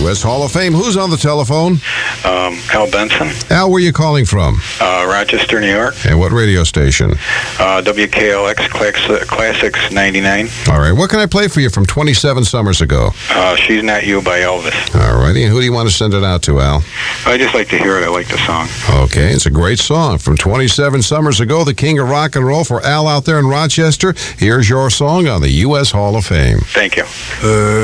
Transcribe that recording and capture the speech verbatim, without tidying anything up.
S Hall of Fame. Who's on the telephone? Um, Al Benson, Al, where are you calling from? uh, Rochester, New York. And what radio station? Uh, W K L X Class- Classics ninety-nine. All right. What can I play for you from twenty-seven summers ago? Uh, She's Not You by Elvis. All righty. And who do you want to send it out to, Al? I just like to hear it. I like the song. Okay. It's a great song from twenty-seven summers ago. The king of rock and roll for Al out there in Rochester. Here's your song on the U S Hall of Fame. Thank you. Uh,